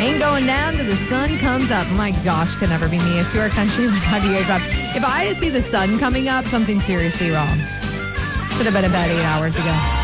Ain't going down till the sun comes up. My gosh, could never be me. It's Your Country with 98 Rock. If I see the sun coming up, something's seriously wrong. Should have been in bed 8 hours ago.